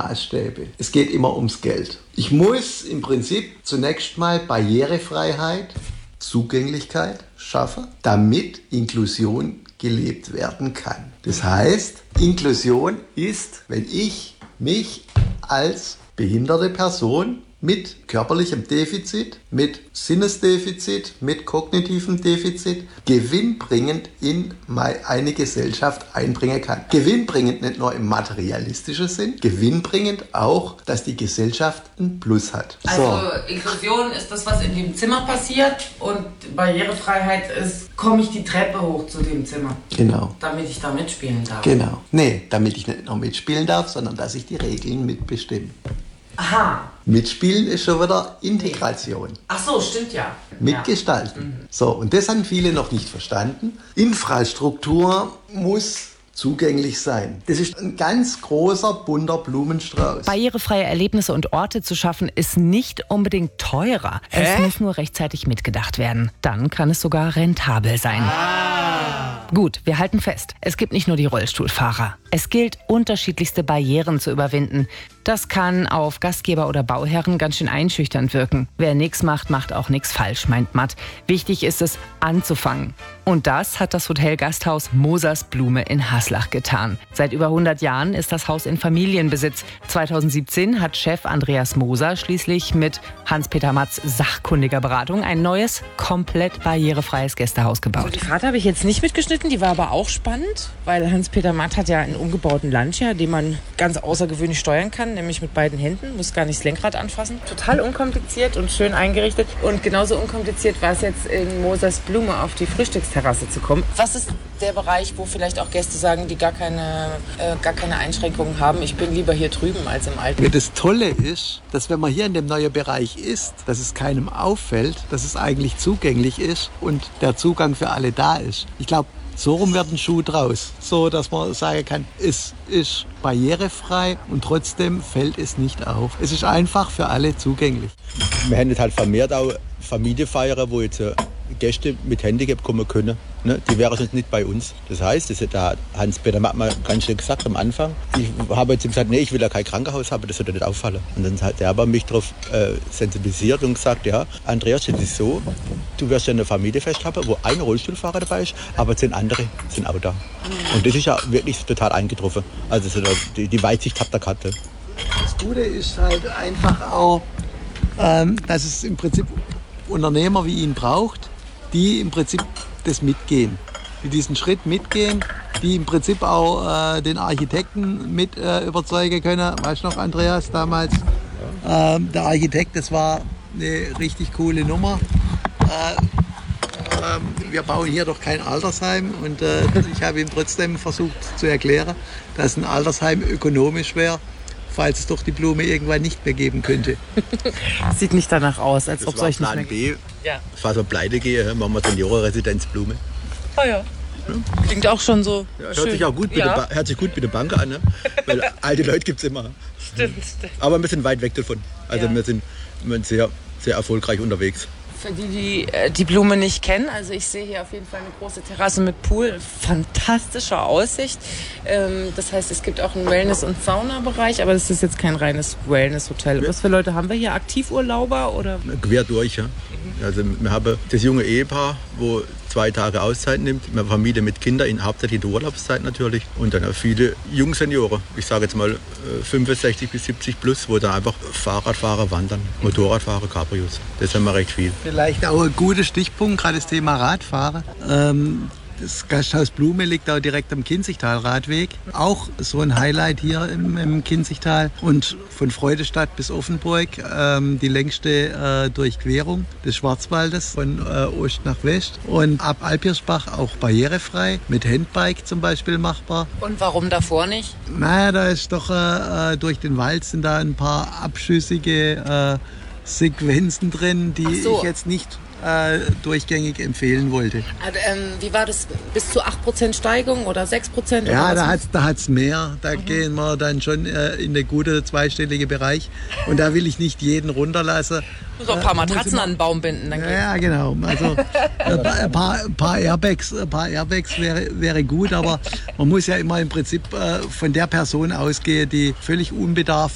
Maßstäbe. Es geht immer ums Geld. Ich muss im Prinzip zunächst mal Barrierefreiheit, Zugänglichkeit schaffen, damit Inklusion gelebt werden kann. Das heißt, Inklusion ist, wenn ich mich als behinderte Person mit körperlichem Defizit, mit Sinnesdefizit, mit kognitivem Defizit gewinnbringend in eine Gesellschaft einbringen kann. Gewinnbringend nicht nur im materialistischen Sinn, gewinnbringend auch, dass die Gesellschaft ein Plus hat. Also Inklusion ist das, was in dem Zimmer passiert, und Barrierefreiheit ist, komme ich die Treppe hoch zu dem Zimmer. Genau. Damit ich da mitspielen darf. Genau. Nee, damit ich nicht nur mitspielen darf, sondern dass ich die Regeln mitbestimme. Aha. Mitspielen ist schon wieder Integration. Ach so, stimmt ja. Mitgestalten. Ja. So, und das haben viele noch nicht verstanden. Infrastruktur muss zugänglich sein. Das ist ein ganz großer, bunter Blumenstrauß. Barrierefreie Erlebnisse und Orte zu schaffen, ist nicht unbedingt teurer. Es muss nur rechtzeitig mitgedacht werden. Dann kann es sogar rentabel sein. Gut, wir halten fest, es gibt nicht nur die Rollstuhlfahrer. Es gilt, unterschiedlichste Barrieren zu überwinden. Das kann auf Gastgeber oder Bauherren ganz schön einschüchternd wirken. Wer nichts macht, macht auch nichts falsch, meint Matt. Wichtig ist es, anzufangen. Und das hat das Hotel Gasthaus Mosers Blume in Haslach getan. Seit über 100 Jahren ist das Haus in Familienbesitz. 2017 hat Chef Andreas Moser schließlich mit Hans-Peter Matts sachkundiger Beratung ein neues, komplett barrierefreies Gästehaus gebaut. Also die Fahrt habe ich jetzt nicht mitgeschnitten, die war aber auch spannend, weil Hans-Peter Matt hat ja einen umgebauten Lancia, den man ganz außergewöhnlich steuern kann, nämlich mit beiden Händen, muss gar nicht das Lenkrad anfassen. Total unkompliziert und schön eingerichtet. Und genauso unkompliziert war es jetzt in Mosers Blume auf die Frühstücksterrasse zu kommen. Was ist der Bereich, wo vielleicht auch Gäste sagen, die gar keine Einschränkungen haben? Ich bin lieber hier drüben als im Alten. Ja, das Tolle ist, dass wenn man hier in dem neuen Bereich ist, dass es keinem auffällt, dass es eigentlich zugänglich ist und der Zugang für alle da ist. Ich glaube, so rum wird ein Schuh draus. So, dass man sagen kann, es ist barrierefrei und trotzdem fällt es nicht auf. Es ist einfach für alle zugänglich. Wir haben jetzt halt vermehrt auch Familienfeiern, wo jetzt Gäste mit Handicap kommen können. Ne? Die wären sonst nicht bei uns. Das heißt, das hat der Hans-Peter Matt mal ganz schön gesagt am Anfang. Ich habe jetzt gesagt, nee, ich will ja kein Krankenhaus haben, das sollte nicht auffallen. Und dann hat er aber mich darauf sensibilisiert und gesagt, ja, Andreas, das ist so, du wirst ja eine Familienfest haben, wo ein Rollstuhlfahrer dabei ist, aber 10 andere sind auch da. Und das ist ja wirklich total eingetroffen. Also die Weitsicht habt ihr gehabt. Das Gute ist halt einfach auch, dass es im Prinzip Unternehmer wie ihn braucht, die im Prinzip das mitgehen, die diesen Schritt mitgehen, die im Prinzip auch den Architekten mit überzeugen können. Weißt du noch, Andreas, damals der Architekt, das war eine richtig coole Nummer. Wir bauen hier doch kein Altersheim und ich habe ihm trotzdem versucht zu erklären, dass ein Altersheim ökonomisch wäre, falls es doch die Blume irgendwann nicht mehr geben könnte. Sieht nicht danach aus, als ob es euch nicht mehr gibt. Ja. Falls wir pleite gehen, machen wir Seniorenresidenz Blume. Oh ja. Klingt auch schon so ja, schön. Hört sich gut mit der Bank an, ne? Weil alte Leute gibt es immer. Stimmt. Aber wir sind weit weg davon. Also wir sind sehr, sehr erfolgreich unterwegs. Für die Blume nicht kennen, also ich sehe hier auf jeden Fall eine große Terrasse mit Pool, fantastische Aussicht. Das heißt, es gibt auch einen Wellness- und Sauna-Bereich, aber das ist jetzt kein reines Wellness-Hotel. Was für Leute haben wir hier? Aktivurlauber oder? Quer durch, ja. Also wir haben das junge Ehepaar, wo 2 Tage Auszeit nimmt, eine Familie mit Kindern, hauptsächlich in der Urlaubszeit natürlich, und dann auch viele Jungsenioren, ich sage jetzt mal 65 bis 70 plus, wo da einfach Fahrradfahrer wandern, Motorradfahrer, Cabrios. Das haben wir recht viel. Vielleicht auch ein guter Stichpunkt, gerade das Thema Radfahren. Das Gasthaus Blume liegt auch direkt am Kinzigtal-Radweg. Auch so ein Highlight hier im Kinzigtal. Und von Freudestadt bis Offenburg die längste Durchquerung des Schwarzwaldes von Ost nach West. Und ab Alpirsbach auch barrierefrei, mit Handbike zum Beispiel machbar. Und warum davor nicht? Naja, da ist doch durch den Wald sind da ein paar abschüssige Sequenzen drin, die ich jetzt nicht durchgängig empfehlen wollte. Wie war das? Bis zu 8% Steigung oder 6%? Ja, da hat's mehr. Da gehen wir dann schon in den guten zweistelligen Bereich. Und da will ich nicht jeden runterlassen. Muss auch ein paar Matratzen an den Baum binden. Dann ja, genau. Also ein paar Airbags wäre gut, aber man muss ja immer im Prinzip von der Person ausgehen, die völlig unbedarft